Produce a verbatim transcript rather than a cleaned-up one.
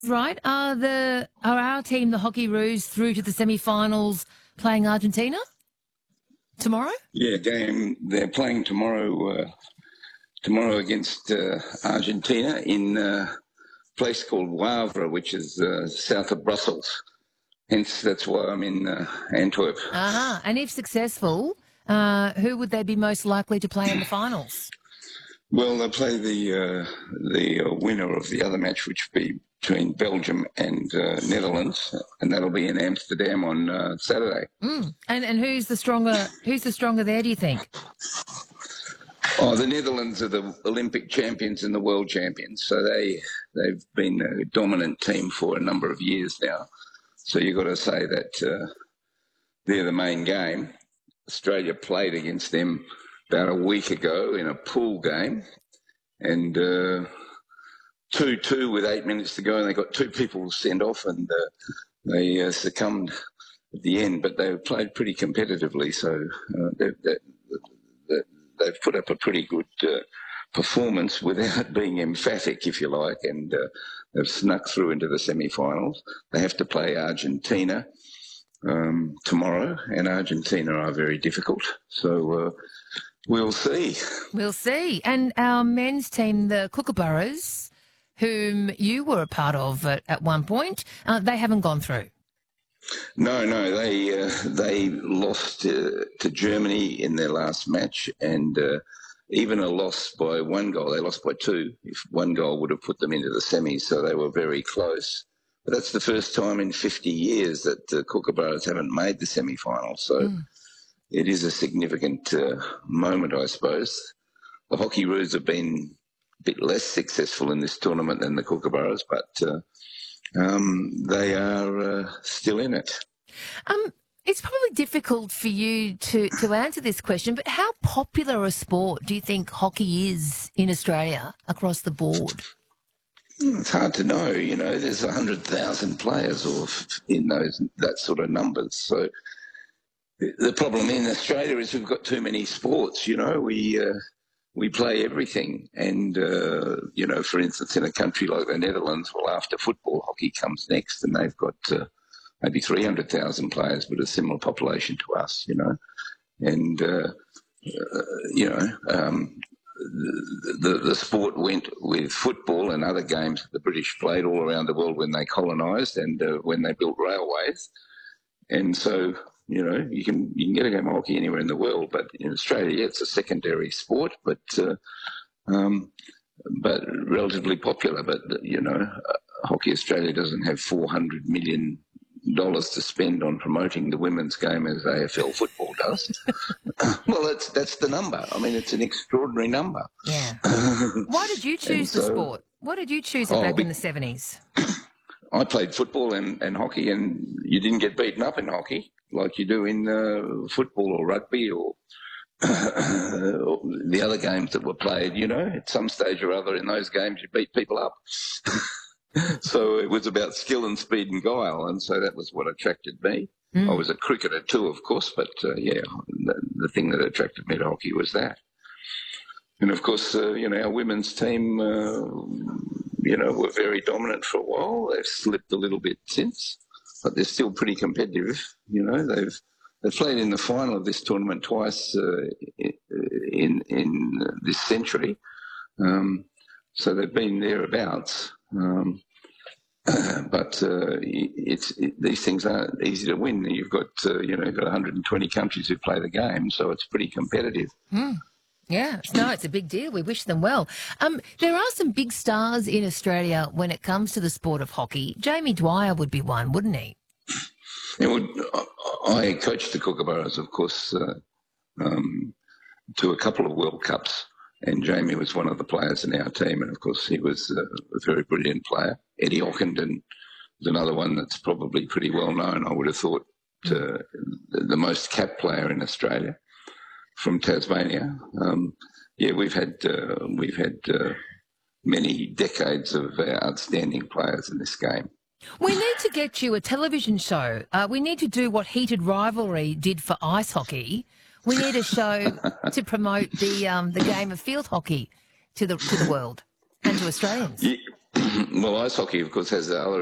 Right. Are the are our team, the Hockey Roos, through to the semi-finals playing Argentina tomorrow? Yeah, game. They're playing tomorrow. Uh, tomorrow against uh, Argentina in uh, a place called Wavre, which is uh, south of Brussels. Hence, that's why I'm in uh, Antwerp. Uh-huh. And if successful, uh, who would they be most likely to play in the finals? Well, they'll play the uh, the uh, winner of the other match, which will be between Belgium and uh, Netherlands, and that'll be in Amsterdam on uh, Saturday. Mm. And and who's the stronger? Who's the stronger there? Do you think? Oh, the Netherlands are the Olympic champions and the world champions, so they they've been a dominant team for a number of years now. So you've got to say that uh, they're the main game. Australia played against them about a week ago in a pool game, and uh, two two with eight minutes to go, and they got two people sent off, and uh, they uh, succumbed at the end. But they played pretty competitively, so uh, they, they, they, they've put up a pretty good uh, performance without being emphatic, if you like, and uh, they've snuck through into the semi-finals. They have to play Argentina um, tomorrow, and Argentina are very difficult. So uh, we'll see. We'll see. And our men's team, the Kookaburras, whom you were a part of at, at one point, uh, they haven't gone through. No, no, they uh, they lost uh, to Germany in their last match, and uh, even a loss by one goal. They lost by two. If one goal would have put them into the semis, so they were very close. But that's the first time in fifty years that the Kookaburras haven't made the semi-finals. So mm. it is a significant uh, moment, I suppose. The Hockey Roos have been a bit less successful in this tournament than the Kookaburras, but uh, um, they are uh, still in it. Um, it's probably difficult for you to, to answer this question, but how popular a sport do you think hockey is in Australia across the board? It's hard to know. You know, there's one hundred thousand players or in those that sort of numbers. So the problem in Australia is we've got too many sports. You know, we uh, we play everything, and uh, you know, for instance, in a country like the Netherlands, well, after football, hockey comes next, and they've got uh, maybe three hundred thousand players, but a similar population to us. You know, and uh, uh, you know. Um, The, the, the sport went with football and other games that the British played all around the world when they colonised and uh, when they built railways. And so, you know, you can you can get a game of hockey anywhere in the world, but in Australia, yeah, it's a secondary sport, but uh, um, but relatively popular. But, you know, uh, Hockey Australia doesn't have four hundred million dollars to spend on promoting the women's game as A F L football does. Well, that's that's the number. I mean, it's an extraordinary number. Yeah. Why did you choose so, the sport? Why did you choose it oh, back be, in the seventies? I played football and, and hockey, and you didn't get beaten up in hockey like you do in uh, football or rugby or, uh, or the other games that were played. You know, at some stage or other in those games, you beat people up. So it was about skill and speed and guile, and so that was what attracted me. Mm. I was a cricketer too, of course, but uh, yeah, the, the thing that attracted me to hockey was that. And of course, uh, you know, our women's team, uh, you know, were very dominant for a while. They've slipped a little bit since, but they're still pretty competitive. You know, they've they've played in the final of this tournament twice uh, in in this century, um, so they've been thereabouts. Um, but uh, it's it, these things aren't easy to win. You've got uh, you know you've got one hundred twenty countries who play the game, so it's pretty competitive. Mm. Yeah, no, it's a big deal. We wish them well. Um, there are some big stars in Australia when it comes to the sport of hockey. Jamie Dwyer would be one, wouldn't he? It would, I coached the Kookaburras, of course, uh, um, to a couple of World Cups. And Jamie was one of the players in our team, and of course he was uh, a very brilliant player. Eddie Ockenden is another one that's probably pretty well known. I would have thought uh, the, the most capped player in Australia from Tasmania. Um, yeah, we've had uh, we've had uh, many decades of uh, outstanding players in this game. We need to get you a television show. Uh, we need to do what Heated Rivalry did for ice hockey. We need a show to promote the um, the game of field hockey to the to the world and to Australians. Yeah, Well, ice hockey, of course, has the other